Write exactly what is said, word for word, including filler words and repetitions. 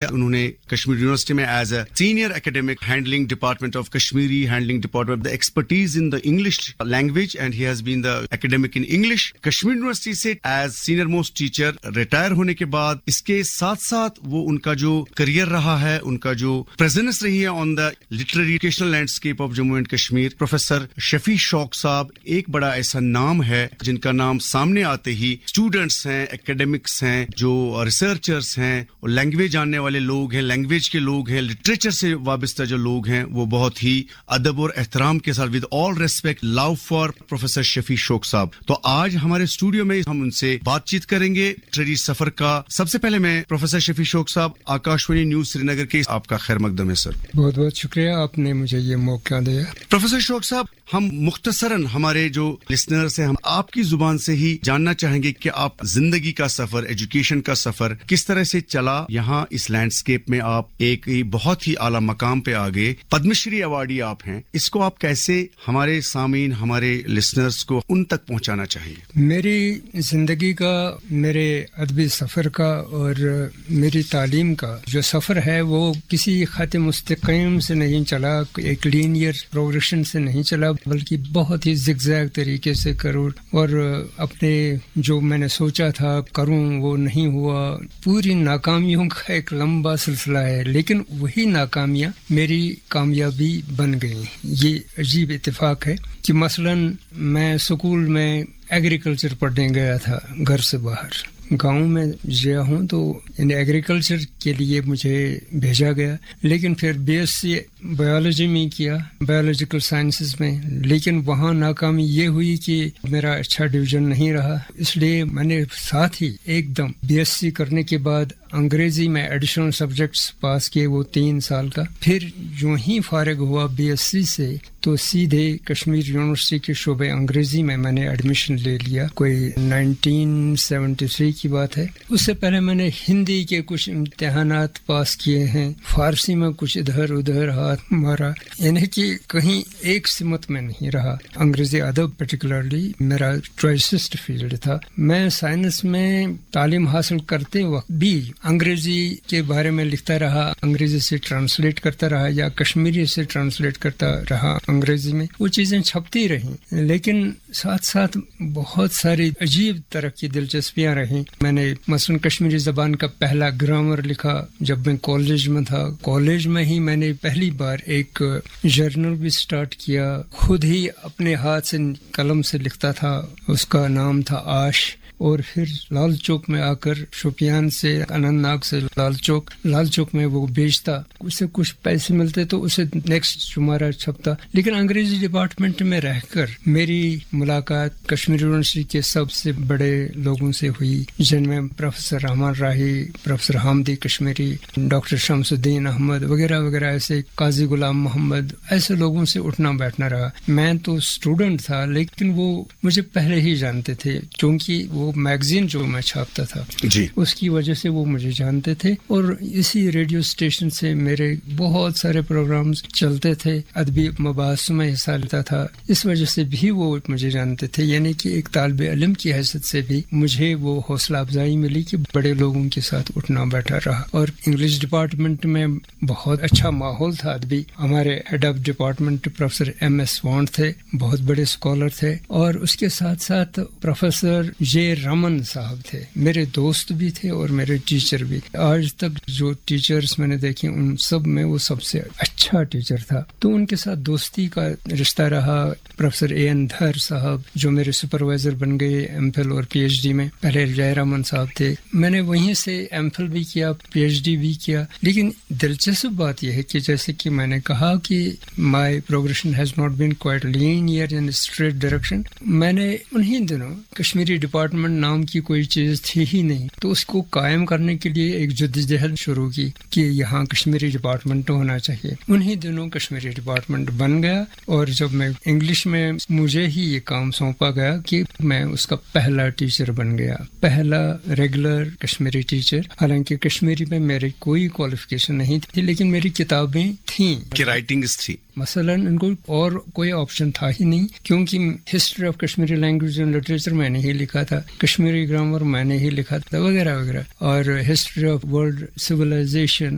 انہوں نے کشمیر یونیورسٹی میں as a senior academic handling department of Kashmiri handling department the expertise in the English language and he has been the academic in English. Kashmir university سے as senior most teacher retire ہونے کے بعد اس کے ساتھ ساتھ وہ ان کا جو کریئر رہا ہے, ان کا جو پریزنس رہی ہے آن دا literary educational landscape of Jammu and Kashmir, professor شفیع شوق صاحب ایک بڑا ایسا نام ہے جن کا نام سامنے آتے ہی اسٹوڈنٹس ہیں, اکیڈمکس ہیں, جو ریسرچرس ہیں, لینگویج جاننے والے لوگ ہیں, لینگویج کے لوگ ہیں, لٹریچر سے وابستہ جو لوگ ہیں, وہ بہت ہی ادب اور احترام کے ساتھ with all respect love for professor شفیع شوق صاحب. تو آج ہمارے اسٹوڈیو میں ہم ان سے بات چیت کریں گے لٹریری سفر کا. سب سے پہلے میں پروفیسر شفیع شوق صاحب, آکاش وانی نیوز سری نگر کے آپ کا خیر مقدم ہے سر. بہت بہت شکریہ, آپ نے مجھے یہ موقع دیا. پروفیسر شوق صاحب, ہم مختصراً ہمارے جو لسنرز ہیں ہم آپ کی زبان سے ہی جاننا چاہیں گے کہ آپ زندگی کا سفر, ایجوکیشن کا سفر کس طرح سے چلا. یہاں اس لینڈسکیپ میں آپ ایک بہت ہی اعلیٰ مقام پہ آگے, پدم شری ایوارڈی آپ ہیں, اس کو آپ کیسے ہمارے سامعین, ہمارے لسنرز کو ان تک پہنچانا چاہیے؟ میری زندگی کا, میرے ادبی سفر کا اور میری تعلیم کا جو سفر ہے وہ کسی خط مستقیم سے نہیں چلا, ایک لینئر پروگریشن سے نہیں چلا, بلکہ بہت ہی زگ زیگ طریقے سے کروں اور اپنے جو میں نے سوچا تھا کروں وہ نہیں ہوا. پوری ناکامیوں کا ایک لمبا سلسلہ ہے, لیکن وہی ناکامیاں میری کامیابی بن گئی. یہ عجیب اتفاق ہے کہ مثلاً میں اسکول میں ایگریکلچر پڑھنے گیا تھا گھر سے باہر, گاؤں میں گیا ہوں تو ان ایگریکلچر کے لیے مجھے بھیجا گیا, لیکن پھر بی ایس سی بایولوجی میں کیا, بایولوجیکل سائنسز میں, لیکن وہاں ناکامی یہ ہوئی کہ میرا اچھا ڈویژن نہیں رہا. اس لیے میں نے ساتھ ہی ایک دم بی ایس سی کرنے کے بعد انگریزی میں ایڈیشنل سبجیکٹس پاس کیے, وہ تین سال کا. پھر جو ہی فارغ ہوا بی ایس سی سے تو سیدھے کشمیر یونیورسٹی کے شعبے انگریزی میں میں نے ایڈمیشن لے لیا. کوئی نائنٹین سیونٹی تھری کی بات ہے. اس سے پہلے میں نے ہندی کے کچھ امتحانات پاس کیے ہیں, فارسی میں کچھ ادھر ادھر ہاتھ مارا, یعنی کہ کہیں ایک سمت میں نہیں رہا. انگریزی ادب پرٹیکولرلی میرا چوائسسٹ فیلڈ تھا. میں سائنس میں تعلیم حاصل کرتے وقت بھی انگریزی کے بارے میں لکھتا رہا, انگریزی سے ٹرانسلیٹ کرتا رہا یا کشمیری سے ٹرانسلیٹ کرتا رہا انگریزی میں. وہ چیزیں چھپتی رہیں, لیکن ساتھ ساتھ بہت ساری عجیب طرح کی دلچسپیاں رہیں. میں نے مثلا کشمیری زبان کا پہلا گرامر لکھا جب میں کالج میں تھا. کالج میں ہی میں نے پہلی بار ایک جرنل بھی سٹارٹ کیا, خود ہی اپنے ہاتھ سے قلم سے لکھتا تھا, اس کا نام تھا آش. اور پھر لال چوک میں آ کر شوپیان سے اننت ناگ سے لال چوک لال چوک میں وہ بیچتا, اسے کچھ پیسے ملتے تو اسے نیکسٹ شمارہ چھپتا. لیکن انگریزی ڈپارٹمنٹ میں رہ کر میری ملاقات کشمیر یونیورسٹی کے سب سے بڑے لوگوں سے ہوئی, جن میں پروفیسر رحمان راہی, پروفیسر حامدی کشمیری, ڈاکٹر شمس الدین احمد وغیرہ وغیرہ, ایسے قاضی غلام محمد, ایسے لوگوں سے اٹھنا بیٹھنا رہا. میں تو اسٹوڈنٹ تھا لیکن وہ مجھے پہلے ہی جانتے تھے, کیونکہ وہ میگزین جو میں چھاپتا تھا جی اس کی وجہ سے وہ مجھے جانتے تھے. اور اسی ریڈیو اسٹیشن سے میرے بہت سارے پروگرامز چلتے تھے, ادبی مباحث میں حصہ لیتا تھا, اس وجہ سے بھی وہ مجھے جانتے تھے. یعنی کہ ایک طالب علم کی حیثیت سے بھی مجھے وہ حوصلہ افزائی ملی کہ بڑے لوگوں کے ساتھ اٹھنا بیٹھا رہا. اور انگلش ڈپارٹمنٹ میں بہت اچھا ماحول تھا ادبی. ہمارے head of department professor M S wand تھے, بہت بڑے اسکالر تھے, اور اس کے ساتھ ساتھ پروفیسر جے رمن صاحب تھے, میرے دوست بھی تھے اور میرے ٹیچر بھی. آج تک جو ٹیچرز میں نے دیکھے ان سب میں وہ سب سے اچھا ٹیچر تھا, تو ان کے ساتھ دوستی کا رشتہ رہا. پروفیسر اے این دھر صاحب جو میرے سپروائزر بن گئے ایم فل اور پی ایچ ڈی میں, پہلے جے رمن صاحب تھے. میں نے وہیں سے ایم فل بھی کیا, پی ایچ ڈی بھی کیا. لیکن دلچسپ بات یہ ہے کہ جیسے کہ میں نے کہا کہ مائی progression has not been quite linear in street direction. میں نے انہی دنوں کشمیری ڈپارٹمنٹ نام کی کوئی چیز تھی ہی نہیں, تو اس کو قائم کرنے کے لیے ایک جدوجہد شروع کی کہ یہاں کشمیری ڈپارٹمنٹ ہونا چاہیے. انہی دنوں کشمیری ڈپارٹمنٹ بن گیا, اور جب میں انگلش میں مجھے ہی یہ کام سونپا گیا کہ میں اس کا پہلا ٹیچر بن گیا, پہلا ریگولر کشمیری ٹیچر. حالانکہ کشمیری میں میری کوئی کوالیفیکیشن نہیں تھی, لیکن میری کتابیں تھیں کہ رائٹنگز تھی. مثلا ان کو اور کوئی آپشن تھا ہی نہیں, کیونکہ history of Kashmiri language and literature میں نے ہی لکھا تھا, کشمیری گرامر میں نے ہی لکھا تھا وغیرہ وغیرہ, اور ہسٹری آف ورلڈ سویلائزیشن